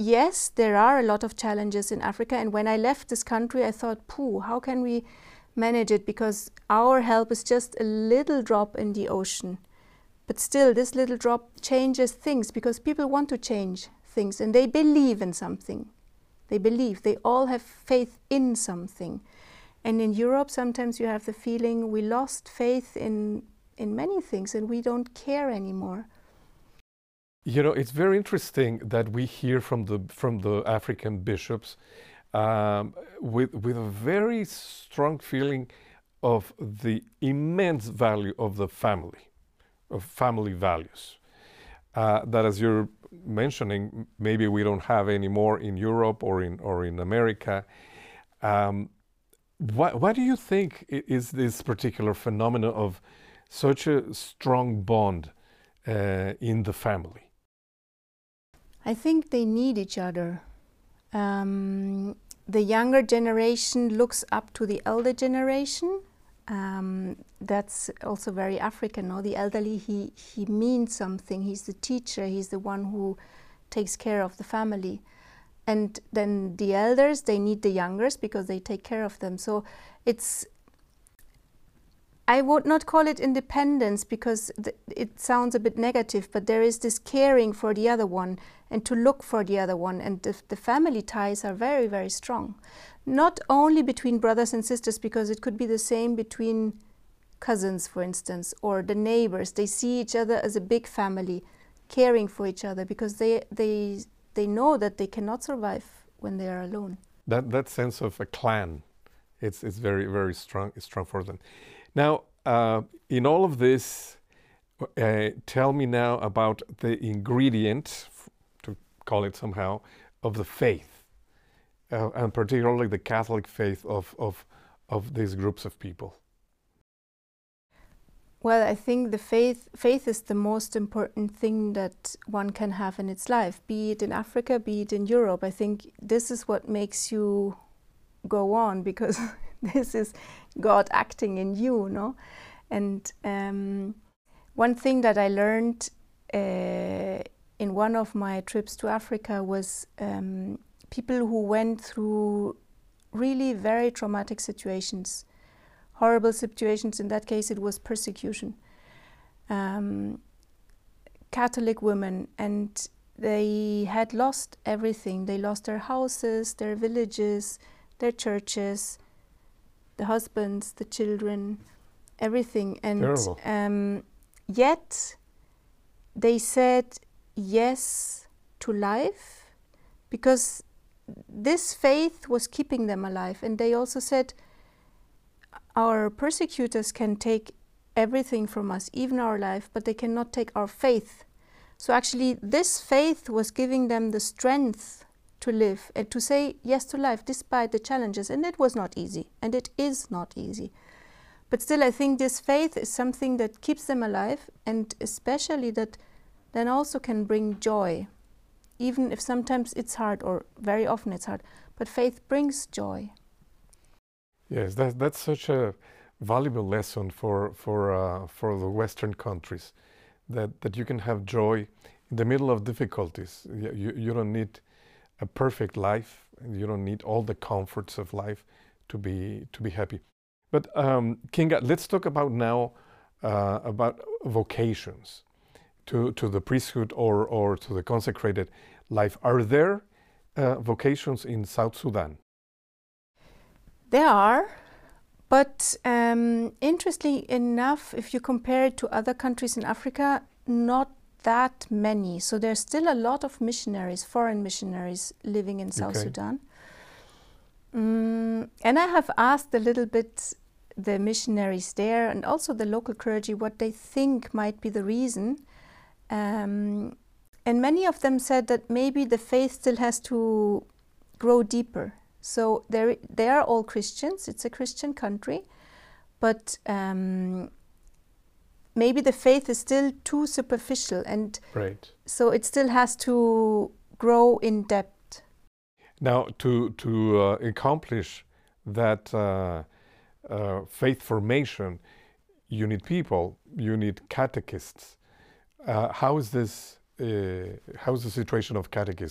yes, there are a lot of challenges in Africa. And when I left this country, I thought, how can we manage it? Because our help is just a little drop in the ocean. But still, this little drop changes things because people want to change things and they believe in something. They all have faith in something. And in Europe, sometimes you have the feeling we lost faith in many things and we don't care anymore. You know, it's very interesting that we hear from the African bishops with a very strong feeling of the immense value of the family, of family values. That, as you're mentioning, maybe we don't have any more in Europe or in America. What do you think is this particular phenomenon of such a strong bond in the family? I think they need each other. The younger generation looks up to the elder generation. That's also very African, no? The elderly, he means something. He's the teacher. He's the one who takes care of the family. And then the elders, they need the youngers because they take care of them. So I would not call it independence because it sounds a bit negative, but there is this caring for the other one and to look for the other one. And the family ties are very, very strong. Not only between brothers and sisters, because it could be the same between cousins, for instance, or the neighbors. They see each other as a big family, caring for each other because they know that they cannot survive when they are alone. That sense of a clan, it's very, very strong. It's strong for them. Now, in all of this, tell me now about the ingredient, to call it somehow, of the faith, and particularly the Catholic faith of these groups of people. Well, I think the faith is the most important thing that one can have in its life, be it in Africa, be it in Europe. I think this is what makes you go on, because this is God acting in you, no? And one thing that I learned in one of my trips to Africa was people who went through really very traumatic situations, horrible situations. In that case, it was persecution. Catholic women, and they had lost everything. They lost their houses, their villages, their churches, the husbands, the children, everything. And yet they said yes to life because this faith was keeping them alive. And they also said, our persecutors can take everything from us, even our life, but they cannot take our faith. So actually this faith was giving them the strength to live and to say yes to life despite the challenges. And it was not easy, and it is not easy. But still, I think this faith is something that keeps them alive, and especially that then also can bring joy, even if sometimes it's hard, or very often it's hard. But faith brings joy. Yes, that's such a valuable lesson for the Western countries, that you can have joy in the middle of difficulties. You don't need a perfect life, and you don't need all the comforts of life to be happy. But Kinga, let's talk about now about vocations to the priesthood or to the consecrated life. Are there vocations in South Sudan? There are, but interestingly enough, if you compare it to other countries in Africa, not that many. So there's still a lot of missionaries, foreign missionaries, living in South Sudan. And I have asked a little bit the missionaries there and also the local clergy what they think might be the reason. And many of them said that maybe the faith still has to grow deeper. So they are all Christians, it's a Christian country, but maybe the faith is still too superficial, and so it still has to grow in depth. Now, to accomplish that faith formation, you need people, you need catechists. How is the situation of catechists